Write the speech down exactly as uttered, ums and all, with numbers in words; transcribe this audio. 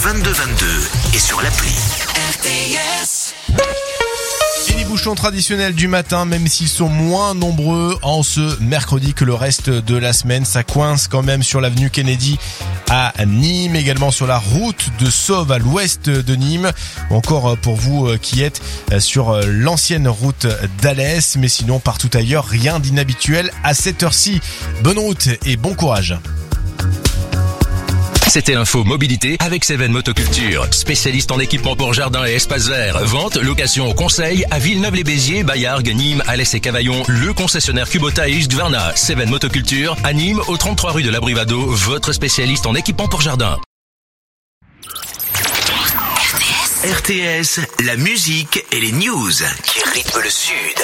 vingt-deux vingt-deux et sur l'appli. R T S. Et les bouchons traditionnels du matin, même s'ils sont moins nombreux en ce mercredi que le reste de la semaine, ça coince quand même sur l'avenue Kennedy à Nîmes, également sur la route de Sauve à l'ouest de Nîmes, ou encore pour vous qui êtes sur l'ancienne route d'Alès, mais sinon partout ailleurs, rien d'inhabituel à cette heure-ci. Bonne route et bon courage. C'était l'info mobilité avec Seven Motoculture, spécialiste en équipement pour jardin et espace vert. Vente, location, conseil à Villeneuve-les-Béziers, Bayargues, Nîmes, Alès et Cavaillon. Le concessionnaire Kubota et Husqvarna. Seven Motoculture à Nîmes, au trente-trois rue de l'Abrivado, votre spécialiste en équipement pour jardin. R T S, la musique et les news qui rythment le Sud.